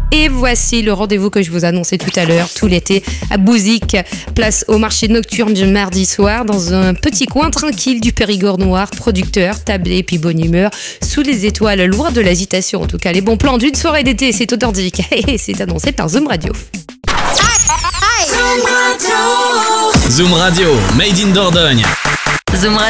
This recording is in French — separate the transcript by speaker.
Speaker 1: Et voici le rendez-vous que je vous annonçais tout à l'heure, tout l'été, à Bouzic, place au marché nocturne du mardi soir, dans un petit coin tranquille du Périgord noir, producteur, tablé puis bonne humeur, sous les étoiles, loin de l'agitation en tout cas. Les bons plans d'une soirée d'été, c'est authentique. Et c'est annoncé par Zoom Radio.
Speaker 2: Zoom Radio, made in Dordogne.
Speaker 3: Zoom Radio.